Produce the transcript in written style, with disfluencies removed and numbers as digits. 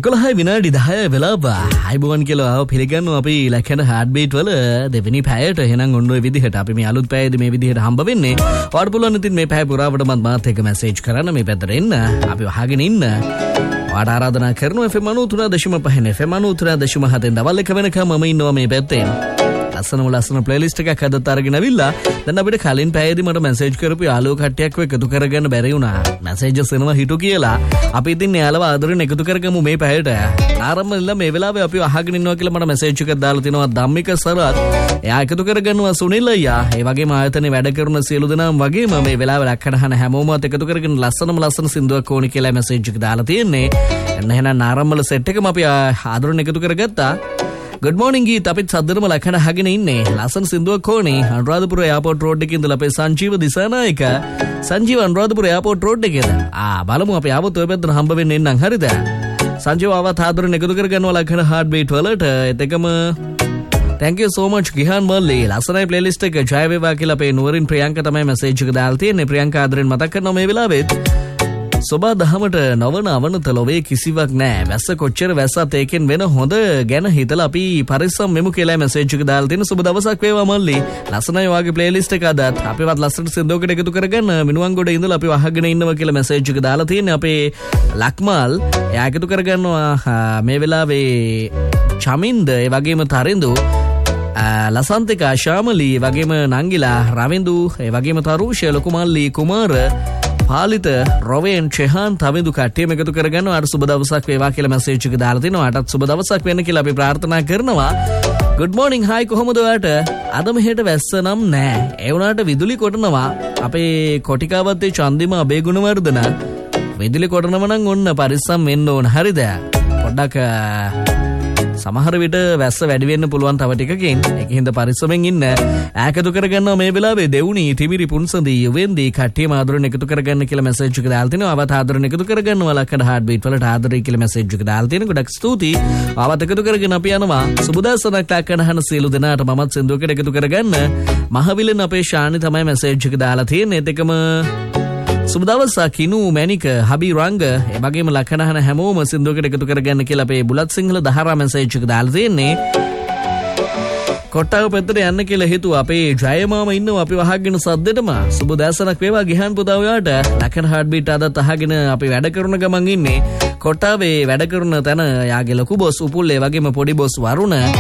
11 විනාඩි 10 වෙලාව අයිබෝන් කියලා පිළිගන්නවා අපි ලැකන හાર્ට් බීට් වල දෙවෙනි පැයට. එහෙනම් ඔන්න ඔය විදිහට අපි මේ අලුත් පැයේදී මේ විදිහට හම්බ වෙන්නේ. ඔයාලට පුළුවන් ඉතින් මේ පැය පුරාවට මාත් එක්ක මැසේජ් කරන්න මේ පැත්තට එන්න. අපි වහගෙන ඉන්න. ඔයාලට ආරාධනා කරනවා FM 93.5 FM 93.7 දවල් එක වෙනකම් මම ඉන්නවා මේ පැත්තේ. ලස්සන ප්ලේලිස්ට් එකක් අදත් අරගෙන අවිල්ලා. දැන් අපිට කලින් පැයේදී මට මැසේජ් කරපු යාළුවෝ කට්ටියක් එකතු කරගන්න බැරි වුණා. මැසේජස් එනවා හිටු කියලා. අපි ඉතින් යාළුවා ආදරෙන් එකතු කරගමු මේ පැයට. ආරම්භ මේ වෙලාවේ අපි අහගෙන ඉන්නවා කියලා මට මැසේජ් එකක් දාලා තිනවා ධම්මික සරත්. එයා එකතු කරගන්නවා සුනිල් අයියා. ඒ වගේම ආයතනයේ වැඩ කරන සියලු දෙනාම වගේම මේ වෙලාවේ ලක්කනහන හැමෝමත් එකතු කරගෙන ලස්සන සින්දුවක් ඕනි කියලා මැසේජ් එක දාලා තියෙන්නේ. එහෙනම් ආරම්භල සෙට් එකම අපි ආදරෙන් එකතු කරගත්තා. Good morning ගීත් අපිත් සද්දරම ලකන අහගෙන ඉන්නේ. ලස්සන සින්දුවක් ඕනේ. අනුරාධපුර එයාපෝට් රෝඩ් එකේ ඉඳලා අපේ සංජීව දිසානායක සංජීව අනුරාධපුර එයාපෝට් රෝඩ් එකේද බලමු අපි ආවොත් ඔය පැත්තට හම්බ වෙන්න එන්නම්. හරිද සංජීව ආවත් ආදරෙන් එකතු කරගන්නවා ලකන හાર્ට් බීට් වලට. එතකම thank you so much Gihan මල්ලි. ලස්සනයි ප්ලේලිස්ට් එක ජය වේවා කියලා අපේ නුවරින් ප්‍රියංක තමයි මැසේජ් එක දාලා තියෙන්නේ. ප්‍රියංක ආදරෙන් මතක් කරනවා මේ වෙලාවෙත් සොබා දහමට නවන අවනත ලොවේ කිසිවක් නෑ. වැස්ස කොච්චර වැස්සත් ඒකෙන් වෙන හොඳ ගැන හිතලා අපි පරිස්සම් මෙමු කියලා මැසේජ් එක දාලා තියෙන. සුබ දවසක් වේවා මල්ලි. ලස්සනයි වාගේ ප්ලේලිස්ට් එක අදත් අපේවත් ලස්සනට සින්දුවකට එකතු කරගන්න මිනුවන්ගොඩ ඉඳලා අපි වහගෙන ඉන්නවා කියලා මැසේජ් එක දාලා තියෙන්නේ අපේ ලක්මල්. එයා එකතු කරගන්නවා මේ වෙලාවේ චමින්ද ඒ වගේම තරිඳු ලසන්තිකා ශාමලී ඒ වගේම නංගිලා රවින්දු ඒ වගේම තරුෂ ලොකුමල්ලි කුමාර පාලිත රොවෙන් චෙහාන් තවිදු කට්ටියම එකතු කරගන්නවා. අර සුබ දවසක් වේවා කියලා මැසේජ් එක දාලා තිනවා. අටත් සුබ දවසක් වෙන්න කියලා අපි ප්‍රාර්ථනා කරනවා. good morning hi කොහොමද ඔයාට? අද මෙහෙට වැස්ස නම් නෑ. ඒ වුණාට විදුලි කොටනවා. අපේ කොටිකාවත්තේ චන්දිම අබේගුණවර්ධන විදුලි කොටනව නම් ඔන්න පරිස්සම් වෙන්න ඕන. හරිද? පොඩ්ඩක් සමහර විට වැස්ස වැඩි වෙන්න පුළුවන් තව ටිකකින්. ඒකින්ද පරිස්සමෙන් ඉන්න. ඈකතු කරගන්නවා මේ වෙලාවේ දෙවුනි තිමිරි පුන්සඳී යුවෙන්දී කට්ටියම ආදරෙන් එකතු කරගන්න කියලා මැසේජ් එක දාලා තිනවා. ආවත් ආදරෙන් එකතු කරගන්නවා ලක්කඩ හાર્ට් බීට් වලට ආදරේ කියලා මැසේජ් එක දාලා තියෙන. ගොඩක් ස්තුතියි. ආවත් එකතු කරගෙන අපි යනවා. සුබදාසනක් ලක්කඩහන සියලු දෙනාට මමත් සින්දුවකට එකතු කරගන්න. මහවිලෙන් අපේ ශානි තමයි මැසේජ් එක දාලා තියෙන්නේ. ඒකම සුබ දවසක් කිනු මැනික හබි රංග ඒ වගේම ලක්කනහන හැමෝම සින්දුවකට එකතු කරගන්න කියලා අපේ බුලත් සිංහල දහරා මැසේජ් එක දාලා තියෙන්නේ. කොට්ටාව පැත්තට යන්න කියලා හිතුවා අපේ ජයමාම ඉන්නවා අපි වහගෙන සද්දෙටම. සුබ දවසක් වේවා ගිහන් පුතා ඔයාට. ලක්කන හાર્ට් බීට් අදත් අහගෙන අපි වැඩ කරන ගමන් ඉන්නේ. කොට්ටාවේ වැඩ කරන තැන යාගේ ලොකු බොස් උපුල් ඒ වගේම පොඩි බොස් වරුණ